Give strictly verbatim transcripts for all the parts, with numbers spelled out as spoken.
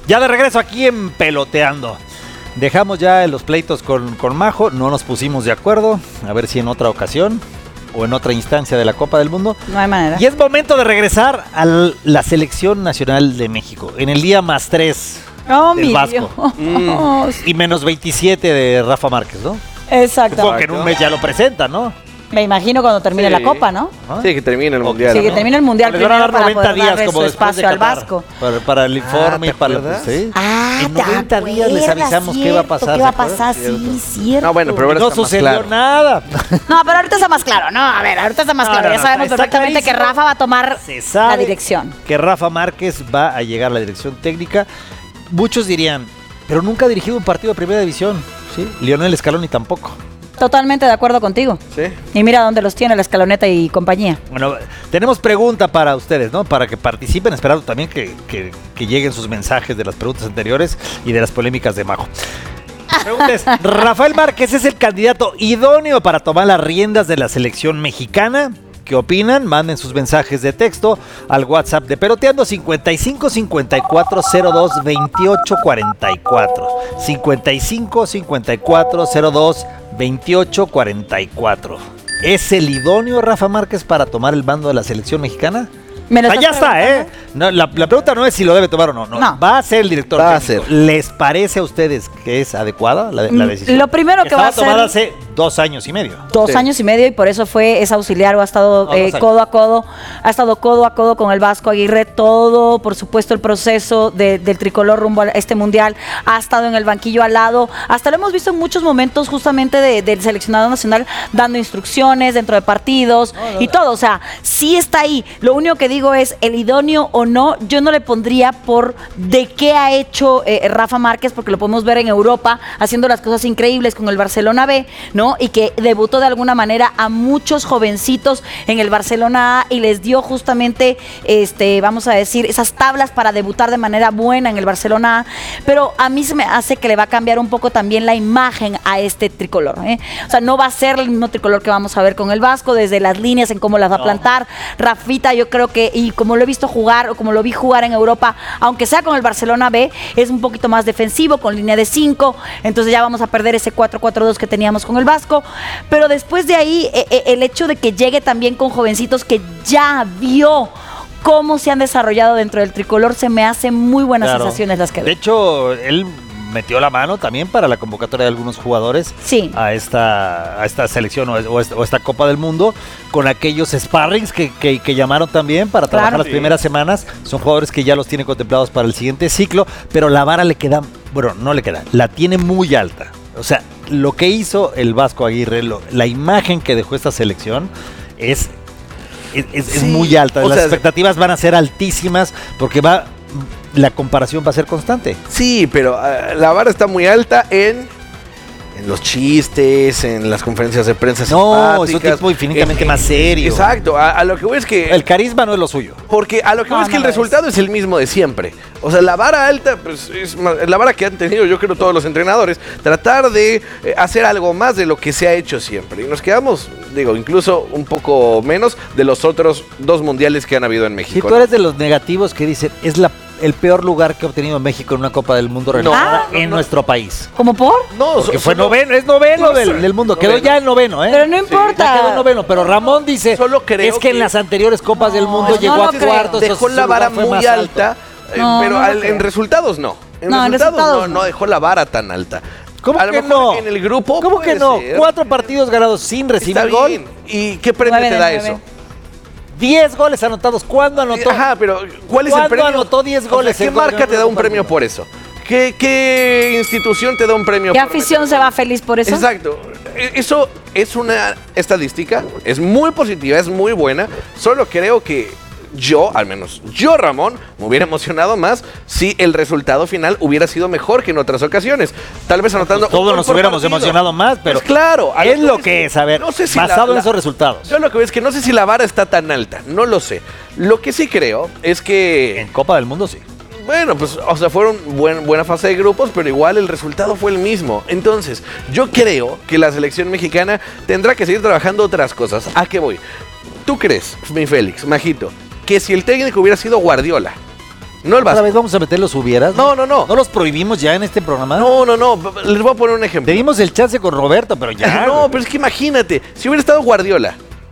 Ya de regreso aquí en Peloteando. Dejamos ya los pleitos con, con Majo, no nos pusimos de acuerdo, a ver si en otra ocasión o en otra instancia de la Copa del Mundo. No hay manera. Y es momento de regresar a la Selección Nacional de México, en el día más tres oh, del mi Vasco. Mm. Y menos veintisiete de Rafa Márquez, ¿no? Exacto. Supongo que en un mes ya lo presenta, ¿no? Me imagino cuando termine sí. la Copa, ¿no? ¿Ah? Sí, que termine el Mundial. Sí, que ¿no? termine el Mundial Les van a dar primero para noventa poder días darle como su después de espacio al Qatar, Vasco. Para, para el informe Ah, y para acuerdas? ¿sí? Ah, en noventa días les avisamos qué iba a pasar. ¿Qué va a ¿te acuerdas? pasar? Sí, cierto. No, bueno, pero ahora No está más sucedió claro. nada. No, pero ahorita está más claro. No, a ver, ahorita está más No, claro. no, Ya no, sabemos está perfectamente que clarísimo. Rafa va a tomar Se sabe la dirección. que Rafa Márquez va a llegar a la dirección técnica. Muchos dirían, pero nunca ha dirigido un partido de primera división. ¿Sí? Lionel Scaloni tampoco. Totalmente de acuerdo contigo. Sí. Y mira dónde los tiene la Escaloneta y compañía. Bueno, tenemos pregunta para ustedes, ¿no? Para que participen, esperando también que, que, que lleguen sus mensajes de las preguntas anteriores y de las polémicas de Majo. Pregunta es, ¿Rafael Márquez es el candidato idóneo para tomar las riendas de la selección mexicana? ¿Qué opinan? Manden sus mensajes de texto al WhatsApp de Peloteando cincuenta y cinco cincuenta y cuatro cero dos veintiocho cuarenta y cuatro. cincuenta y cinco cincuenta y cuatro cero dos veintiocho cuarenta y cuatro. ¿Es el idóneo Rafa Márquez para tomar el mando de la selección mexicana? ¿Me lo Ah, estás ya está, ¿eh? preguntando? No, la, la pregunta no es si lo debe tomar o no. No, No. va a ser el director Va a técnico. ser. ¿Les parece a ustedes que es adecuada la, la Mm, decisión? lo primero que Estaba va a hacer- tomada hace dos años y medio. Dos Sí. años y medio y por eso fue ese auxiliar o ha estado No, eh, dos años. codo a codo, ha estado codo a codo con el Vasco Aguirre, todo, por supuesto, el proceso de- del tricolor rumbo a este mundial, ha estado en el banquillo al lado, hasta lo hemos visto en muchos momentos justamente de- del seleccionado nacional dando instrucciones dentro de partidos y todo, o sea, sí está ahí. Lo único que digo es el idóneo o no, yo no le pondría por de qué ha hecho eh, Rafa Márquez, porque lo podemos ver en Europa haciendo las cosas increíbles con el Barcelona B, ¿no? Y que debutó de alguna manera a muchos jovencitos en el Barcelona A y les dio justamente, este, vamos a decir, esas tablas para debutar de manera buena en el Barcelona A, pero a mí se me hace que le va a cambiar un poco también la imagen a este tricolor, ¿eh? O sea, no va a ser el mismo tricolor que vamos a ver con el Vasco, desde las líneas en cómo las va a plantar. Rafita, yo creo que, y como lo he visto jugar, o como lo vi jugar en Europa, aunque sea con el Barcelona B, es un poquito más defensivo, con línea de cinco, entonces ya vamos a perder ese cuatro cuatro dos que teníamos con el Vasco, pero después de ahí, eh, eh, el hecho de que llegue también con jovencitos que ya vio cómo se han desarrollado dentro del tricolor, se me hacen muy buenas Claro. sensaciones las que De veo. hecho, él metió la mano también para la convocatoria de algunos jugadores Sí. a esta a esta selección o, o esta, o esta Copa del Mundo con aquellos sparrings que, que, que llamaron también para trabajar Claro. las primeras semanas. Son jugadores que ya los tiene contemplados para el siguiente ciclo, pero la vara le queda, bueno, no le queda, la tiene muy alta. O sea, lo que hizo el Vasco Aguirre, lo- la imagen que dejó esta selección es, es, es- es Sí, muy alta. o Las sea, expectativas van a ser altísimas porque va la comparación va a ser constante. Sí, pero uh, la vara está muy alta en, en los chistes, en las conferencias de prensa. No, es un simpáticas, tipo infinitamente en- más serio. Exacto, a, a lo que voy es que... El carisma no es lo suyo. Porque a lo que No, voy es que no el lo es. resultado es el mismo de siempre. O sea, la vara alta, pues es ma- la vara que han tenido yo creo todos los entrenadores, tratar de eh, hacer algo más de lo que se ha hecho siempre. Y nos quedamos, digo, incluso un poco menos de los otros dos mundiales que han habido en Si México. tú ¿no? eres de los negativos que dicen es la, el peor lugar que ha obtenido México en una Copa del Mundo realizada no, en no. nuestro país. ¿Cómo por? No, Porque so- fue solo- noveno, es noveno No, del, sí. del mundo. Quedó Noveno. ya el noveno, ¿eh? Pero no Ya importa. quedó el noveno, pero Ramón dice, Solo creo es que, en que- las anteriores Copas del Mundo no llegó lo a creo. cuartos. Dejó su la lugar vara fue muy más alta, eh, No, pero no lo al- creo. en resultados no. En No, en resultados, resultados no, no. no dejó la vara tan alta. ¿Cómo A lo que mejor no? En el grupo ¿Cómo puede que no? ser. Cuatro partidos ganados sin recibir Está gol. bien. ¿Y qué premio Nueve te de da nueve. eso? Diez goles anotados. ¿Cuándo anotó? Ajá, pero ¿cuál es el ¿Cuándo premio? anotó diez O sea, goles ¿qué en marca gol- te da un Copa del premio Mundo? por eso? ¿Qué, qué institución te da un premio ¿Qué por afición meter se gol? va feliz por eso? Exacto. E- Eso es una estadística, es muy positiva, es muy buena. Solo creo que yo, al menos yo, Ramón, me hubiera emocionado más si el resultado final hubiera sido mejor que en otras ocasiones. Tal vez anotando. Pues todos un gol nos por hubiéramos partido. emocionado más, pero Pues claro, a es lo voy que es, a ver, no sé si basado la- en la- esos resultados. Yo lo que veo es que no sé si la vara está tan alta, no lo sé. Lo que sí creo es que En Copa del Mundo sí. bueno, pues, o sea, fueron buen- buena fase de grupos, pero igual el resultado fue el mismo. Entonces, yo creo que la selección mexicana tendrá que seguir trabajando otras cosas. ¿A qué voy? ¿Tú crees, mi Félix, Majito, que si el técnico hubiera sido Guardiola, No el ¿Otra Vasco. vez vamos a meter los hubieras? No, no, no. ¿No los prohibimos ya en este programa? No, no, no. Les voy a poner un ejemplo. Te dimos el chance con Roberto, pero ya. No, pero es que imagínate, si hubiera estado Guardiola,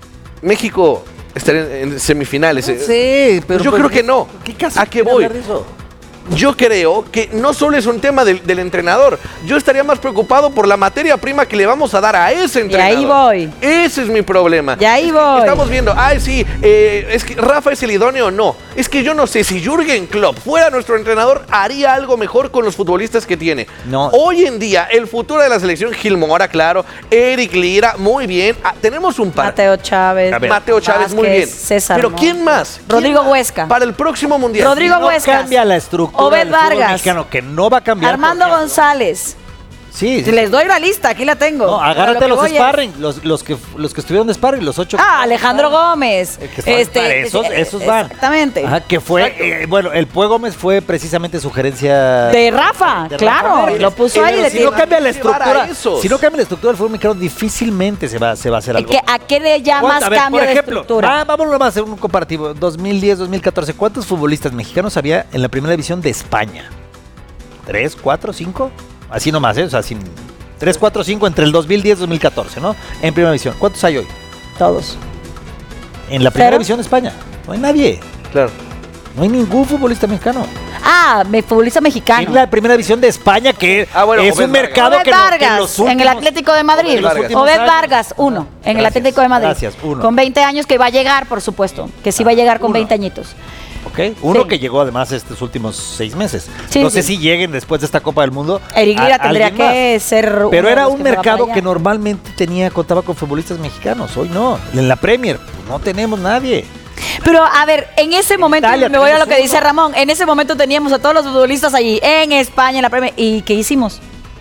México estaría en, en semifinales. No sé, pero... Yo pero- creo que no. ¿Qué caso ¿A qué tiene voy? hablar de eso? Yo creo que no solo es un tema del, del entrenador. Yo estaría más preocupado por la materia prima que le vamos a dar a ese entrenador. ahí voy. Ese es mi problema. Y ahí Es que voy. Estamos viendo, ay, sí, eh, es que Rafa es el idóneo o no. Es que yo no sé si Jürgen Klopp fuera nuestro entrenador, haría algo mejor con los futbolistas que tiene. No. Hoy en día, el futuro de la selección, Gil Mora, claro, Eric Lira, muy bien. Ah, tenemos un par. Mateo Chávez. A ver. Mateo Chávez, muy Vázquez, bien. César Pero Montes. ¿quién más? ¿Quién Rodrigo más? Huesca. Para el próximo mundial. Rodrigo No Huescas. cambia la estructura Obed del fútbol Vargas. mexicano, que no va a cambiar. Armando porque- González. Sí, sí. Les doy la lista, aquí la tengo. No, Pero agárrate lo a que los voy es- sparring, los, los, que, los que estuvieron de sparring, los ocho. Ah, Alejandro Gómez. Eh, que estaban para esos, eh, esos van. Exactamente. Ajá, que fue, eh, bueno, el Pue Gómez fue precisamente sugerencia De Rafa, de claro. Rafa Márquez. Lo puso Eh, ahí. pero de Si ti- no cambia la Llevar a estructura, esos. si no cambia la estructura del fútbol mexicano, difícilmente se va, se va a hacer algo. ¿Qué- ¿A qué le llamas ¿Cuánto? A ver, cambio por de ejemplo, estructura? ah, vámonos nomás a hacer un comparativo. dos mil diez, dos mil catorce, ¿cuántos futbolistas mexicanos había en la primera división de España? ¿Tres, cuatro, cinco? Así nomás, ¿eh? O sea, sin... Tres, cuatro, cinco entre el dos mil diez y dos mil catorce, ¿no? En primera división. ¿Cuántos hay hoy? Todos. En la primera ¿Cero? división de España. No hay nadie. Claro. No hay ningún futbolista mexicano. Ah, me futbolista mexicano. En la primera división de España, que Ah, bueno, es Obed un mercado Obed que, no- que en Vargas, los en el últimos- Atlético de Madrid. Obed Vargas. últimos Obed años- Vargas, uno, en el Gracias, Atlético de Madrid. gracias, uno. Con veinte años que va a llegar, por supuesto. Que sí va a llegar con uno. veinte añitos. Ok, uno Sí. que llegó además estos últimos seis meses. Sí, no sé sí. si lleguen después de esta Copa del Mundo. Eric a- Lira tendría alguien que más. ser uno Pero de era los un que se va para mercado allá. que normalmente tenía, contaba con futbolistas mexicanos. Hoy no. En la Premier pues, no tenemos nadie. Pero a ver, en ese momento, Italia me voy a lo tenemos que dice uno. Ramón, en ese momento teníamos a todos los futbolistas allí, en España, en la Premier. ¿Y qué hicimos?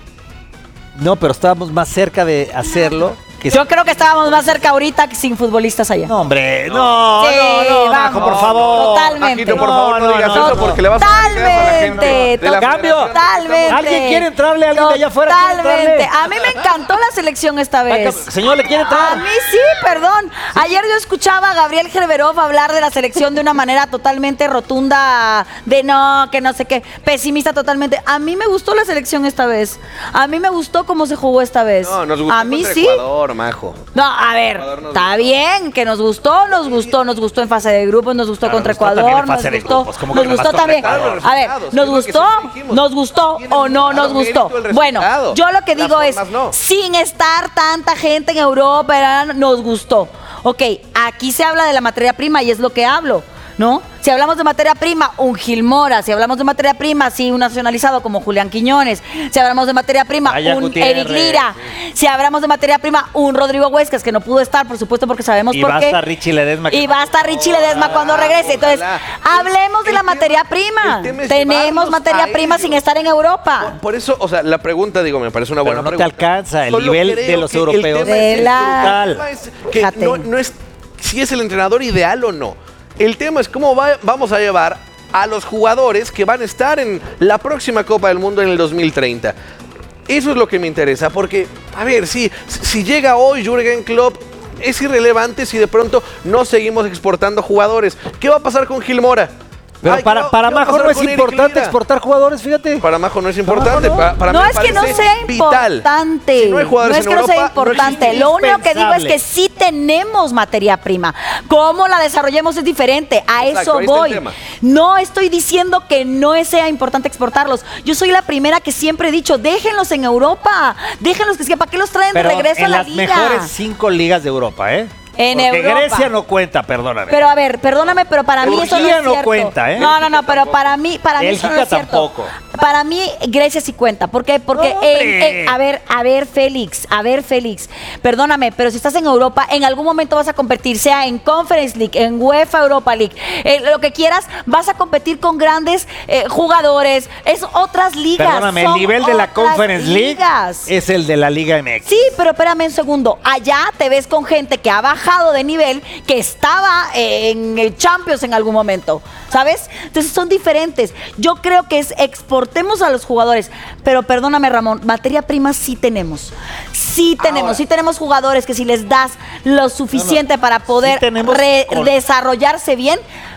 No, pero estábamos más cerca de hacerlo. Que Yo creo que estábamos más cerca ahorita que sin futbolistas allá. No, hombre, no, Sí, no, no, vamos. Majo, por favor. Totalmente. Majito, por favor, no, No, digas no, eso no. porque le vas a dar ideas a la gente Totalmente, de la Cambio. federación. Totalmente. ¿Alguien quiere entrarle? ¿Alguien de allá afuera quiere Totalmente. entrarle? A mí me encantó la selección esta vez. Señor, ¿le quiere entrar? A mí sí, perdón. Ayer yo escuchaba a Gabriel Gerberov hablar de la selección de una manera totalmente rotunda, de no, que no sé qué, pesimista totalmente. A mí me gustó la selección esta vez. A mí me gustó cómo se jugó esta vez. No, nos gustó a mí contra sí. Ecuador, majo. No, a ver, Ecuador nos está gustó. bien que nos gustó, nos gustó, nos gustó en fase de grupos, nos gustó Claro, contra nos gustó también Ecuador, en nos fase de gustó, grupos, como nos que gustó nomás también. contra Ecuador. A ver, Resultados, nos es lo que gustó, siempre dijimos. nos gustó Tiene o no claro nos gustó. mérito el Bueno, resultado. yo lo que Las digo es, formas no. sin estar tanta gente en Europa, era- nos gustó. Ok, aquí se habla de la materia prima y es lo que hablo, ¿no? Si hablamos de materia prima, un Gil Mora. Si hablamos de materia prima, sí, un nacionalizado como Julián Quiñones. Si hablamos de materia prima, Brian un Gutiérrez, Eric Lira. Si hablamos de materia prima, un Rodrigo Huescas, que no pudo estar, por supuesto, porque sabemos Y por va a qué. estar Richie Ledesma. que Y no- va a estar Richie Ledesma cuando regrese. Entonces, ojalá. hablemos de El la tema- materia prima. el tema es Tenemos llevarlos materia a prima ellos. sin estar en Por, Europa. por eso, o sea, la pregunta, digo, me parece una Pero buena no te pregunta. alcanza el Solo nivel creo de los que el europeos. tema es De esto. la- El tema es que Fíjate. no, no es si es el entrenador ideal o no. El tema es cómo va- vamos a llevar a los jugadores que van a estar en la próxima Copa del Mundo en el dos mil treinta. Eso es lo que me interesa, porque, a ver, si, si llega hoy Jürgen Klopp, es irrelevante si de pronto no seguimos exportando jugadores. ¿Qué va a pasar con Gil Mora? Pero Ay, para, ¿qué- para qué va a Majo no pasar es con Eric importante Lira? exportar jugadores, fíjate. Para Majo no es importante. no. Para, para no mí es me que no parece sea vital. importante. Si no hay jugadores no es en que no sea Europa, no es importante. Lo único que digo es indispensable. que sí tenemos materia prima. Cómo la desarrollemos es diferente. A Exacto, eso ahí está el voy. tema. No estoy diciendo que no sea importante exportarlos. Yo soy la primera que siempre he dicho, déjenlos en Europa. Déjenlos que ¿para qué los traen Pero de regreso en a la las liga? mejores cinco ligas de Europa, ¿eh? En Porque Europa. Grecia no cuenta, perdóname. Pero a ver, perdóname, pero para mí eso no Turquía es no cierto. cuenta, ¿eh? No, no, no, pero para mí, para mí eso no Bélgica es cierto. tampoco. Para mí Grecia sí cuenta. ¿Por qué? Porque, ¡Hombre! en- en- a ver, a ver, Félix, a ver, Félix, perdóname, pero si estás en Europa, en algún momento vas a competir, sea en Conference League, en UEFA Europa League, eh, lo que quieras, vas a competir con grandes eh, jugadores, es otras ligas. Perdóname, el son nivel de la otras Conference League ligas. es el de la Liga M X. Sí, pero espérame un segundo. Allá te ves con gente que ha bajado de nivel, que estaba en el Champions en algún momento, ¿sabes? Entonces son diferentes. Yo creo que es exportemos a los jugadores, pero perdóname, Ramón, materia prima sí tenemos. Sí tenemos, Ahora. sí tenemos jugadores que si les das lo suficiente para poder tenemos re- con- desarrollarse bien,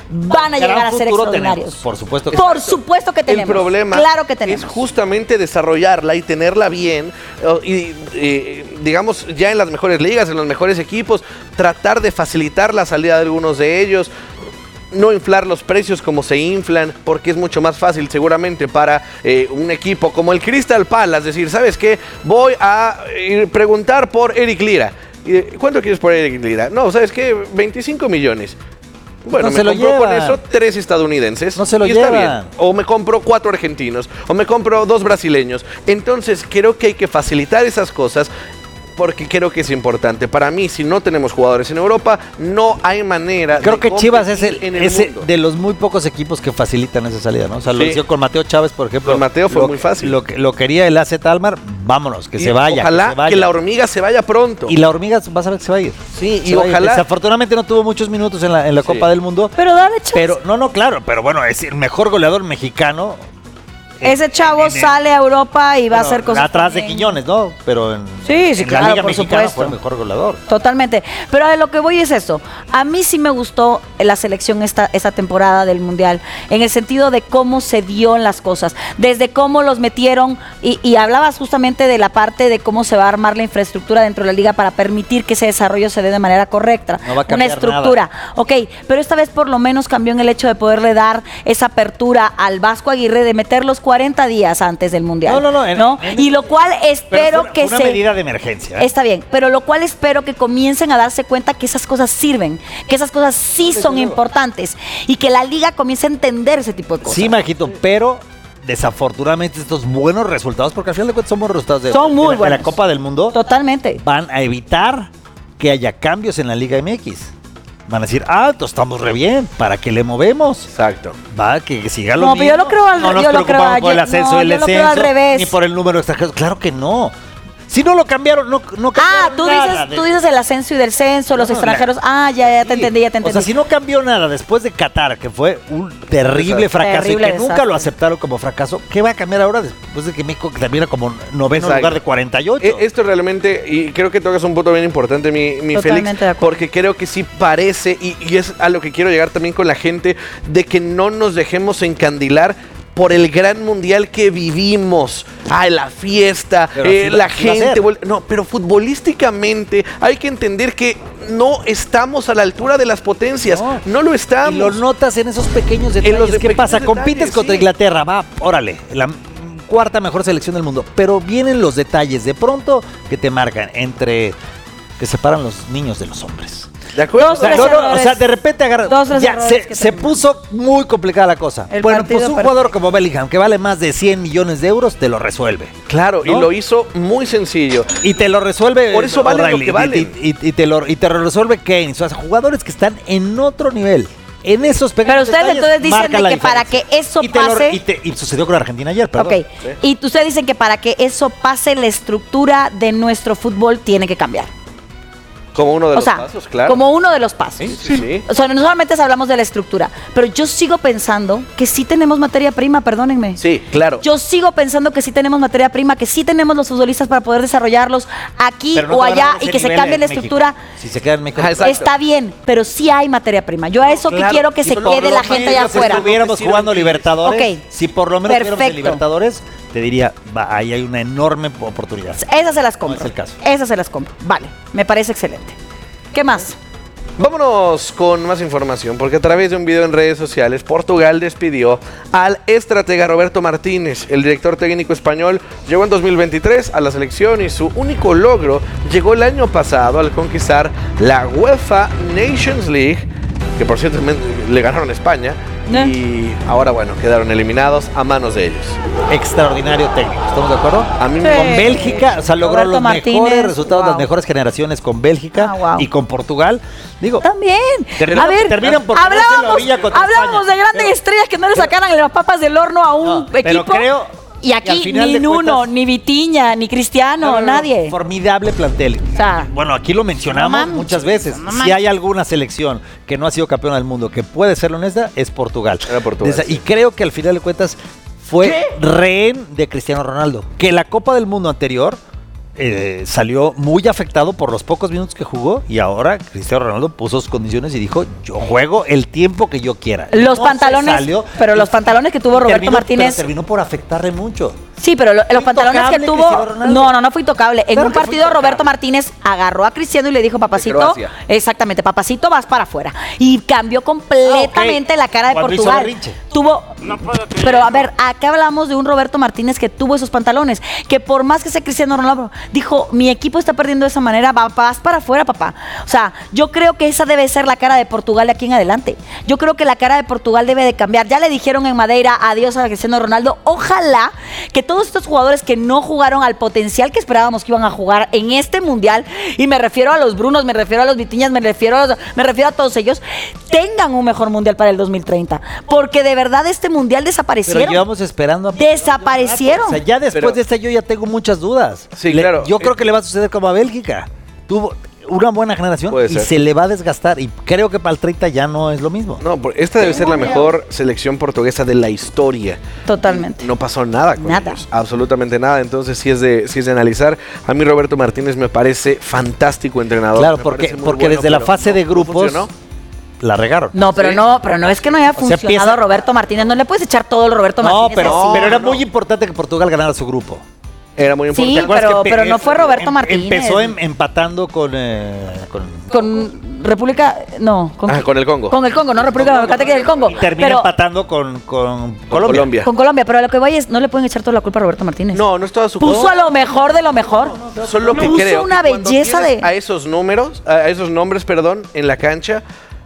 van a Gran llegar a ser futuro extraordinarios. tenemos, por supuesto que Por supuesto que tenemos. El problema claro que tenemos. es justamente desarrollarla y tenerla bien y, y, digamos, ya en las mejores ligas, en los mejores equipos, tratar de facilitar la salida de algunos de ellos, no inflar los precios como se inflan, porque es mucho más fácil seguramente para eh, un equipo como el Crystal Palace decir, ¿sabes qué? Voy a eh, preguntar por Eric Lira. ¿Cuánto quieres por Eric Lira? No, ¿sabes qué? veinticinco millones. Bueno, No me se lo compro con llevan. eso tres estadounidenses. No se lo y está llevan. bien. O me compro cuatro argentinos. O me compro dos brasileños. Entonces, creo que hay que facilitar esas cosas porque creo que es importante. Para mí, si no tenemos jugadores en Europa, no hay manera Creo de que Chivas es el, competir en el ese mundo. de los muy pocos equipos que facilitan esa salida, ¿no? O sea, lo Sí. hizo con Mateo Chávez, por ejemplo. Con Mateo fue Lo- muy fácil. Lo, que- lo quería el A Z Almar, vámonos, que Y se vaya. Ojalá que, se vaya. que la hormiga se vaya pronto. Y la hormiga vas a ver que se va a ir. Sí, Se y va a ir. ojalá- Desafortunadamente no tuvo muchos minutos en la, en la Sí. Copa del Mundo. Pero dale chance. Pero, no, no, claro, pero bueno, es el mejor goleador mexicano. Ese en- chavo en- en- sale a Europa y va a bueno, hacer cosas. atrás de también. Quiñones, ¿no? Pero en, Sí, sí, en claro, la Liga por Mexicana supuesto. fue el mejor goleador. Totalmente. Pero a lo que voy es eso. A mí sí me gustó la selección esta, esta temporada del Mundial, en el sentido de cómo se dio las cosas, desde cómo los metieron, y, y hablabas justamente de la parte de cómo se va a armar la infraestructura dentro de la liga para permitir que ese desarrollo se dé de manera correcta. No va a Una cambiar estructura. Ok, pero esta vez por lo menos cambió en el hecho de poderle dar esa apertura al Vasco Aguirre de meter los cuarenta días antes del Mundial. No, no, no, en- en- y lo cual Pero espero fue- que fue una se... medida de emergencia. ¿eh? Está bien, pero lo cual espero que comiencen a darse cuenta que esas cosas sirven, que esas cosas sí son importantes y que la liga comience a entender ese tipo de cosas. Sí, Majito, pero desafortunadamente estos buenos resultados, porque al final de cuentas son buenos resultados de, Son muy de la, de la buenos. Copa del Mundo, Totalmente. van a evitar que haya cambios en la Liga M X. Van a decir, ah, entonces estamos re bien, ¿para qué le movemos? Exacto. Va, que, que siga lo No, pero mismo. yo lo creo al- No nos yo lo creo preocupamos al- por el ascenso no, y el yo lo creo al descenso, revés. ni por el número de extranjeros. Claro que no. Si no lo cambiaron, no, no Ah, cambiaron tú nada dices, de- tú dices el ascenso y del censo, los No, no, extranjeros. la- Ah, ya, ya te Sí. entendí, ya te O entendí. sea, si no cambió nada después de Qatar, que fue un terrible Desastre. fracaso Terrible y que nunca desastre. lo aceptaron como fracaso, ¿qué va a cambiar ahora después de que México termina como noveno Exacto. lugar de cuarenta y ocho? E- Esto realmente, y creo que tocas un punto bien importante, mi, mi Totalmente Félix, de acuerdo. porque creo que sí parece, y, y es a lo que quiero llegar también con la gente, de que no nos dejemos encandilar por el gran mundial que vivimos. Ay, la fiesta, Pero eh, así va- la así va a gente. ser. vuel- No, pero futbolísticamente hay que entender que no estamos a la altura de las potencias. No, No. lo estamos. Y lo notas en esos pequeños detalles. los de ¿Qué pasa? pequeños Compites detalles, contra sí. Inglaterra, va, órale, la cuarta mejor selección del mundo. Pero vienen los detalles de pronto que te marcan entre que separan los niños de los hombres. ¿De acuerdo? Dos, O sea, tres no, no, errores. o sea, de repente agarra. Dos, tres ya errores se, que se tenemos. puso muy complicada la cosa. El Bueno, partido pues un perfecto. jugador como Bellingham, que vale más de cien millones de euros, te lo resuelve. Claro, y ¿no? lo hizo muy sencillo. Y te lo resuelve. Por eso valen lo O'Reilly, que y- valen. Y, y- y te lo, y te lo resuelve Kane. O sea, jugadores que están en otro nivel. En esos Pero pequeños ustedes detalles entonces dicen marca de la que para diferencia. que eso y te lo- pase- y, te- y sucedió con Argentina ayer, perdón. Ok, y ustedes dicen que para que eso pase, la estructura de nuestro fútbol tiene que cambiar. Como uno de O los sea, pasos, claro. como uno de los pasos. Sí, sí, sí. O sea, no solamente hablamos de la estructura, pero yo sigo pensando que sí tenemos materia prima, perdónenme. Sí, claro. Yo sigo pensando que sí tenemos materia prima, que sí tenemos los futbolistas para poder desarrollarlos aquí Pero no o te van a allá dar y ese que se nivel cambie en la México. estructura. Si se queda en México. Ah, exacto. Está bien, pero sí hay materia prima. Yo a eso que Claro, quiero que y se por lo quede la menos gente allá Si afuera. estuviéramos Sí, jugando sí. Libertadores, Ok. si por lo menos estuviéramos en Perfecto. Libertadores, te diría, va, ahí hay una enorme oportunidad. Esas se las compro. No es el caso. Esas se las compro. Vale, me parece excelente. ¿Qué más? Vámonos con más información, porque a través de un video en redes sociales, Portugal despidió al estratega Roberto Martínez. El director técnico español llegó en dos mil veintitrés a la selección y su único logro llegó el año pasado al conquistar la UEFA Nations League, que por cierto le ganaron a España, Eh. y ahora bueno, quedaron eliminados a manos de ellos. Extraordinario técnico, ¿estamos de acuerdo? A mí Sí. me Con Bélgica, o sea, logró Roberto los Martínez, mejores resultados, wow. las mejores generaciones con Bélgica Ah, wow. y con Portugal. Digo, También. Terminan- a ver, terminan por quedarse en la hablábamos, orilla contra hablábamos España. de grandes Pero- estrellas que no le sacaran las papas del horno a un No, pero equipo. creo y que al aquí final ni de Nuno, cuentas- ni Vitiña, ni Cristiano, no, no, no, nadie. formidable plantel. O sea, Bueno, aquí lo mencionamos no mames, muchas veces. no si manches. hay alguna selección que no ha sido campeona del mundo que puede ser honesta, es Portugal. Era Portugal, Desde- sí. Y creo que al final de cuentas fue rehén de Cristiano Ronaldo. Que la Copa del Mundo anterior eh, salió muy afectado por los pocos minutos que jugó y ahora Cristiano Ronaldo puso sus condiciones y dijo, yo juego el tiempo que yo quiera. Los No pantalones, salió, pero los pantalones que tuvo Roberto terminó, Martínez... pero terminó por afectarle mucho. Sí, pero lo- los pantalones que intocable tuvo... Cristiano Ronaldo. No, no, no fue intocable. En Claro un que fue partido intocable. Roberto Martínez agarró a Cristiano y le dijo, papacito... Croacia. Exactamente, papacito, vas para afuera. Y cambió completamente Ah, ok. la cara de Cuando hizo Portugal. berrinche. Tuvo... Pero a ver, acá hablamos de un Roberto Martínez que tuvo esos pantalones, que por más que sea Cristiano Ronaldo, dijo, mi equipo está perdiendo de esa manera, va- vas para afuera, papá. O sea, yo creo que esa debe ser la cara de Portugal de aquí en adelante. Yo creo que la cara de Portugal debe de cambiar. Ya le dijeron en Madeira adiós a Cristiano Ronaldo. Ojalá que todos estos jugadores que no jugaron al potencial que esperábamos que iban a jugar en este mundial, y me refiero a los Brunos, me refiero a los Vitiñas, me refiero a, los- me refiero a todos ellos, tengan un mejor mundial para el dos mil treinta. Porque de verdad este mundial Pero desaparecieron. llevamos esperando a Desaparecieron. O sea, ya después Pero- de este yo ya tengo muchas dudas. Sí, Le- claro. Yo creo Eh, que le va a suceder como a Bélgica. Tuvo una buena generación Puede y ser. se le va a desgastar. Y creo que para el treinta ya no es lo mismo. No, por- esta debe ser la mejor selección portuguesa de la historia. Totalmente. No pasó nada con Nada. ellos, absolutamente nada. Entonces sí es de sí es de analizar. A mí Roberto Martínez me parece fantástico entrenador. Claro, me porque, parece muy porque bueno, desde la pero fase no- de no grupos funcionó. la regaron. No, pero Sí. no, pero no es que no haya sea, funcionado empieza- Roberto Martínez. No le puedes echar todo el Roberto No, Martínez. pero, así. pero era no. muy importante que Portugal ganara su grupo. Era muy Sí, importante. ¿Te acuerdas pero- que pero pe- no fue Roberto em- Martínez. Empezó em- empatando con, eh, con Con República, no, con, Ah, con el Congo. Con el Congo, no República Democrática del Congo. y termina Pero empatando con, con Con Colombia. Colombia. con Colombia, pero a lo que voy es, no le pueden echar toda la culpa a Roberto Martínez. No, no es toda su Puso a lo mejor de lo mejor. Solo que Puso creo una que cuando belleza tienes de- a esos números, a esos nombres, perdón, en la cancha,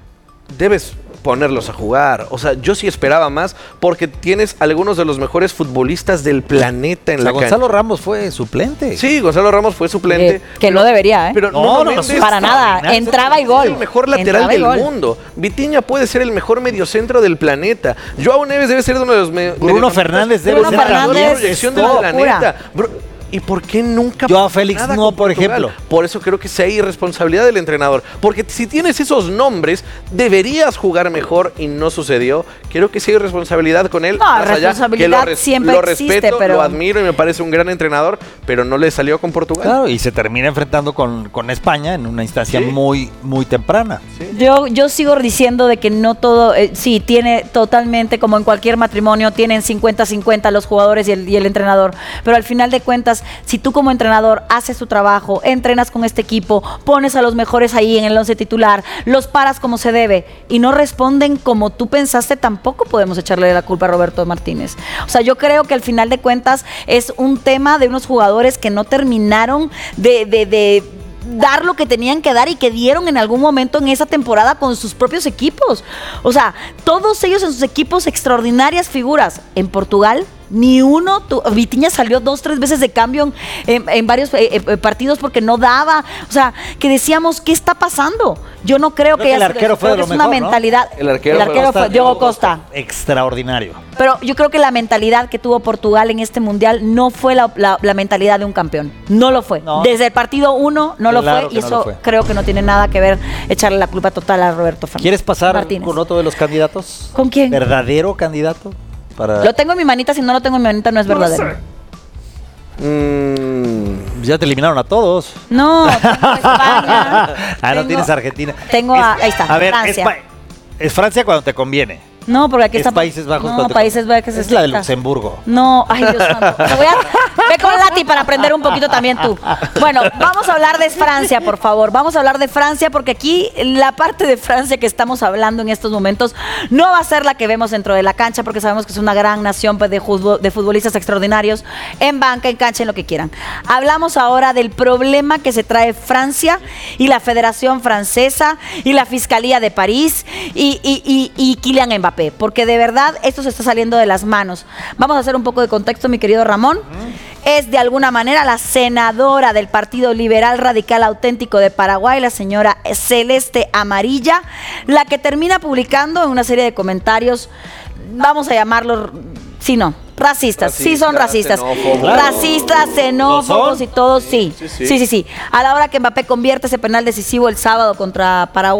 debes ponerlos a jugar. O sea, yo sí esperaba más porque tienes algunos de los mejores futbolistas del planeta en O sea, la Gonzalo cancha. Ramos fue suplente. Sí, Gonzalo Ramos fue suplente. Eh, que no debería, ¿eh? Pero No, Nuno no, Méndez no, para nada. extraordinario. Entraba y es gol. el mejor lateral Entraba y del gol. mundo. Vitiña puede ser el mejor mediocentro del planeta. Joao Neves debe ser uno de los me- Bruno mediocampistas Fernández debe con ser mayor también. proyección Es del todo planeta. Bru- ¿Y por qué nunca Joao pasó Félix nada no, con por Portugal? ejemplo. Por eso creo que sí hay irresponsabilidad del entrenador. Porque si tienes esos nombres, deberías jugar mejor y no sucedió. Creo que sí hay responsabilidad con él. No, más allá, responsabilidad que lo res- siempre lo existe, respeto, pero- lo admiro y me parece un gran entrenador, pero no le salió con Portugal. Claro, y se termina enfrentando con, con España en una instancia Sí. muy, muy temprana. Yo, yo sigo diciendo de que no todo, eh, sí, tiene totalmente, como en cualquier matrimonio, tienen cincuenta cincuenta los jugadores y el, y el entrenador. Pero al final de cuentas, si tú como entrenador haces tu trabajo, entrenas con este equipo, pones a los mejores ahí en el once titular, los paras como se debe y no responden como tú pensaste, tampoco podemos echarle la culpa a Roberto Martínez. O sea, yo creo que al final de cuentas es un tema de unos jugadores que no terminaron de... de, de dar lo que tenían que dar y que dieron en algún momento en esa temporada con sus propios equipos. O sea, todos ellos en sus equipos extraordinarias figuras. En Portugal, ni uno. Tu, Vitiña salió dos, tres veces de cambio en, en, en varios eh, eh, partidos porque no daba. O sea, que decíamos, ¿qué está pasando? Yo no creo, Creo que, que el haya sido arquero eso. fue Creo de que lo es una mejor, ¿no? mentalidad. El arquero el fue arquero fue Costa. Diogo Costa. Extraordinario. Pero yo creo que la mentalidad que tuvo Portugal en este mundial no fue la, la- la mentalidad de un campeón. No lo fue. No. Desde el partido uno no lo Claro fue. que Y no eso lo fue. creo que no tiene nada que ver echarle la culpa total a Roberto Fernández. ¿Quieres pasar Martínez. con otro de los candidatos? ¿Con quién? ¿Verdadero candidato? Para... Lo tengo en mi manita, si no lo tengo en mi manita no es verdadero. Mm, Ya te eliminaron a todos. No, tengo España. Ah, no tengo- tienes Argentina. Tengo a, ahí está, A ver, Francia. Es, Pa- es Francia cuando te conviene. No, porque aquí Es está Países Bajos No, cuando te Países conviene. Bajos Es la de está. Luxemburgo. No, ay Dios santo. Te voy a... Ve con Lati para aprender un poquito también tú. Bueno, vamos a hablar de Francia, por favor. Vamos a hablar de Francia porque aquí la parte de Francia que estamos hablando en estos momentos no va a ser la que vemos dentro de la cancha porque sabemos que es una gran nación pues, de, fútbol- de futbolistas extraordinarios en banca, en cancha, en lo que quieran. Hablamos ahora del problema que se trae Francia y la Federación Francesa y la Fiscalía de París y, y, y, y Kylian Mbappé, porque de verdad esto se está saliendo de las manos. Vamos a hacer un poco de contexto, mi querido Ramón. Es de alguna manera la senadora del Partido Liberal Radical Auténtico de Paraguay, la señora Celeste Amarilla, la que termina publicando en una serie de comentarios, vamos a llamarlos, sí, no, racistas, sí son Racistas, racistas, xenófobos. racistas, xenófobos son? y todo, sí. Sí, sí, sí. sí, sí. A la hora que Mbappé convierte ese penal decisivo el sábado contra Paraguay,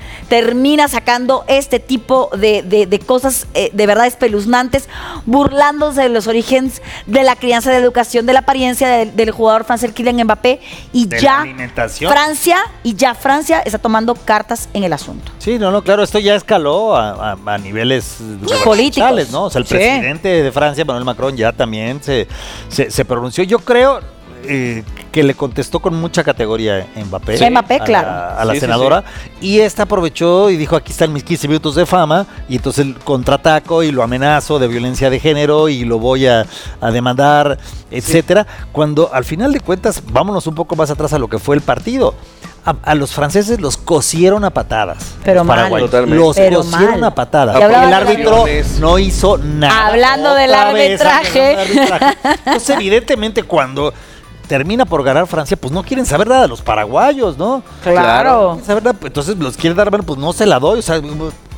termina sacando este tipo de, de, de cosas eh, de verdad espeluznantes, burlándose de los orígenes de la crianza, de la educación, de la apariencia de, del jugador francés Kylian Mbappé, y De la ya alimentación. Francia, y ya Francia está tomando cartas en el asunto. Sí, no, no, claro, esto ya escaló a, a, a niveles políticos, ¿no? O sea, el sí. presidente de Francia, Emmanuel Macron, ya también se, se, se pronunció. Yo creo eh, que le contestó con mucha categoría Mbappé. Sí. Mbappé, a claro. La, a la Sí, sí, senadora. Y esta aprovechó y dijo, aquí están mis quince minutos de fama, y entonces el contraataco y lo amenazo de violencia de género y lo voy a, a demandar, etcétera. Cuando al final de cuentas, vámonos un poco más atrás a lo que fue el partido. A, a los franceses los cosieron a patadas. Pero los mal. paraguayos. Totalmente. Los Pero cosieron mal. a patadas. Y hablaba El del árbitro arbitraje. no hizo nada. Hablando del Otra vez, arbitraje. hablando del arbitraje. Entonces, evidentemente, cuando termina por ganar Francia, pues no quieren saber nada de los paraguayos, ¿no? Claro. Quieren saber nada, pues, entonces los quieren dar, bueno, pues no se la doy. O sea,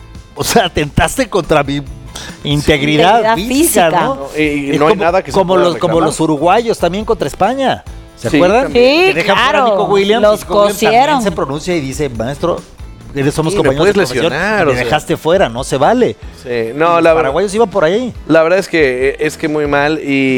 o sea atentaste contra mi integridad integridad física, física. ¿no? No, y- y Es no hay como, nada que se como pueda los Como reclamar. los uruguayos también contra España. ¿Se Sí, acuerdan? también. Sí, Que dejan fuera a claro. Nico Williams, Los y Nico Williams también cosieron. se pronuncia y dice, maestro, eres- somos Sí, me compañeros de puedes profesión, lesionar, me o sea. dejaste fuera, no se vale. Sí, Y no, los la verdad. paraguayos iban por ahí. La verdad es que es que muy mal,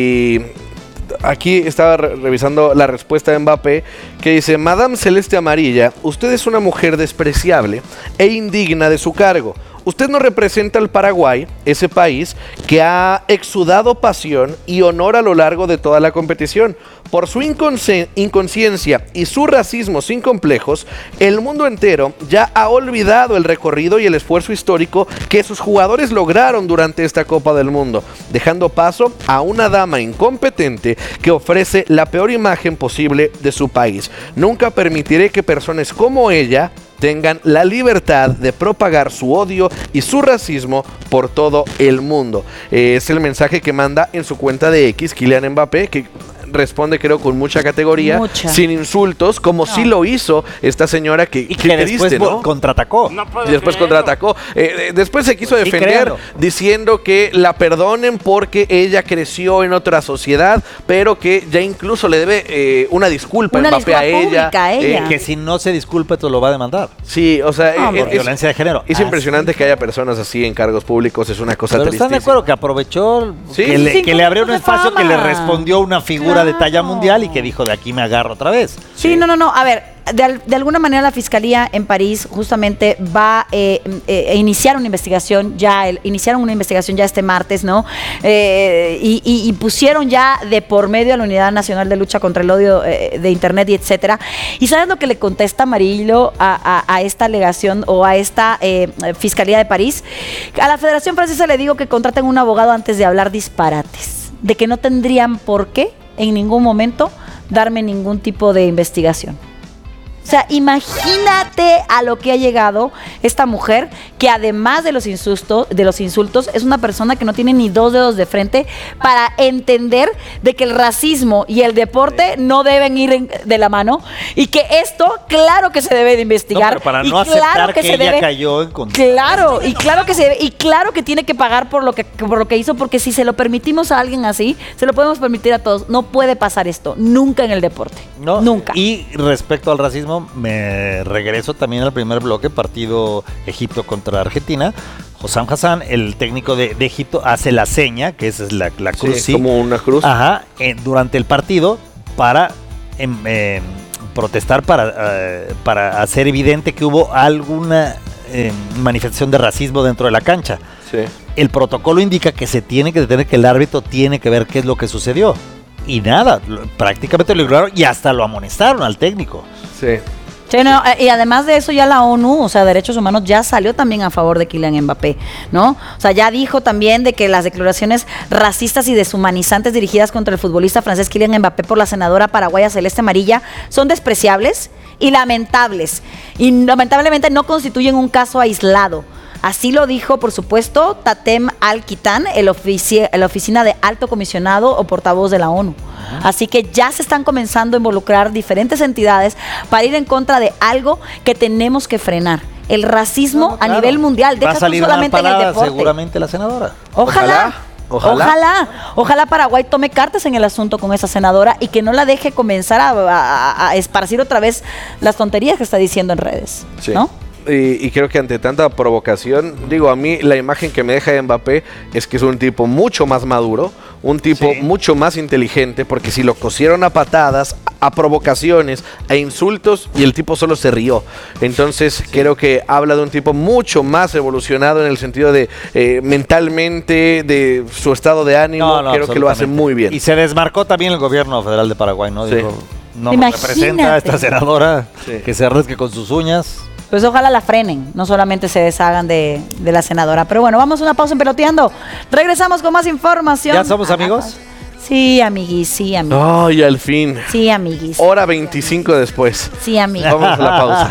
y aquí estaba re- revisando la respuesta de Mbappé, que dice: Madame Celeste Amarilla, usted es una mujer despreciable e indigna de su cargo. Usted no representa al Paraguay, ese país que ha exudado pasión y honor a lo largo de toda la competición. Por su inconsci- inconsciencia y su racismo sin complejos, el mundo entero ya ha olvidado el recorrido y el esfuerzo histórico que sus jugadores lograron durante esta Copa del Mundo, dejando paso a una dama incompetente que ofrece la peor imagen posible de su país. Nunca permitiré que personas como ella tengan la libertad de propagar su odio y su racismo por todo el mundo. Eh, es el mensaje que manda en su cuenta de X Kylian Mbappé, que responde, creo, con mucha categoría, Mucha. sin insultos, como No. sí lo hizo esta señora que, Y que que después triste, ¿no? contraatacó. Y después contraatacó. Eh, eh, después se quiso Sí, defender créanlo. diciendo que la perdonen porque ella creció en otra sociedad, pero que ya incluso le debe eh, una disculpa Una Mbappé a disculpa ella. pública a ella. Eh, Que si no se disculpa, te lo va a demandar. sí, o sea, No, eh, por es, violencia de género. es Ah, impresionante que haya personas así en cargos públicos, es una cosa Pero tristísima. están de acuerdo que aprovechó, Sí. que, le, Cinco que le abrió un minutos de espacio que le fama. respondió una figura de talla Claro. mundial y que dijo, de aquí me agarro otra vez. Sí, no, no, no. A ver, de, al- de alguna manera la Fiscalía en París justamente va eh, eh, a iniciar una investigación ya, el- iniciaron una investigación ya este martes, ¿no? Eh, y, y- y pusieron ya de por medio a la Unidad Nacional de Lucha contra el Odio eh, de Internet y etcétera. ¿Y sabes lo que le contesta Amarillo a, a- a esta alegación o a esta eh, Fiscalía de París? A la Federación Francesa le digo que contraten un abogado antes de hablar disparates, de que no tendrían por qué en ningún momento darme ningún tipo de investigación. O sea, imagínate a lo que ha llegado esta mujer, que además de los insultos, de los insultos, es una persona que no tiene ni dos dedos de frente para entender de que el racismo y el deporte no deben ir en- de la mano, y que esto, claro que se debe de investigar. No, pero para y no aceptar claro que se ella debe- cayó en contra. Claro, y claro que se debe- y claro que tiene que pagar por lo que por lo que hizo, porque si se lo permitimos a alguien así, se lo podemos permitir a todos. No puede pasar esto nunca en el deporte. ¿No? Nunca. Y respecto al racismo, me regreso también al primer bloque, partido Egipto contra Argentina. Hossam Hassan, el técnico de, de Egipto, hace la seña, que esa es la, la Sí, cruz, sí, como una cruz. Ajá, eh, durante el partido para em, em, protestar, para, eh, para hacer evidente que hubo alguna em, manifestación de racismo dentro de la cancha. Sí. El protocolo indica que se tiene que detener, que el árbitro tiene que ver qué es lo que sucedió. Y nada, lo- prácticamente lo ignoraron y hasta lo amonestaron al técnico. Sí. Sí, no, eh, y además de eso ya la ONU, o sea, Derechos Humanos, ya salió también a favor de Kylian Mbappé, ¿no? O sea, ya dijo también de que las declaraciones racistas y deshumanizantes dirigidas contra el futbolista francés Kylian Mbappé por la senadora paraguaya Celeste Amarilla son despreciables y lamentables, y lamentablemente no constituyen un caso aislado. Así lo dijo, por supuesto, Tatem Al-Kitan, el ofici- la oficina de alto comisionado o portavoz de la ONU. Así que ya se están comenzando a involucrar diferentes entidades para ir en contra de algo que tenemos que frenar. El racismo No, a claro. nivel mundial. Va Deja a tú salir solamente en el amparada deporte. seguramente la senadora. Ojalá. Ojalá, Ojalá. ojalá. Ojalá. Paraguay tome cartas en el asunto con esa senadora y que no la deje comenzar a, a- a esparcir otra vez las tonterías que está diciendo en redes. Sí. ¿No? y, y creo que ante tanta provocación, digo, a mí la imagen que me deja de Mbappé es que es un tipo mucho más maduro, un tipo Sí. mucho más inteligente, porque si lo cosieron a patadas, a provocaciones, a insultos, y el tipo solo se rió. Entonces creo que habla de un tipo mucho más evolucionado en el sentido de eh, mentalmente, de su estado de ánimo. No, no, creo que lo hace absolutamente. muy bien. Y se desmarcó también el gobierno federal de Paraguay, ¿no? Sí. Dijo, no Imagínate. representa a esta senadora Sí. que se arrasque con sus uñas. Pues ojalá la frenen, no solamente se deshagan de, de la senadora. Pero bueno, vamos a una pausa en Peloteando. Regresamos con más información. ¿Ya somos Ah, amigos? Sí, amiguis, sí, amiguis. Ay, al fin. Sí, amiguis. Hora veinticinco después. Sí, amiguis. Vamos a la pausa.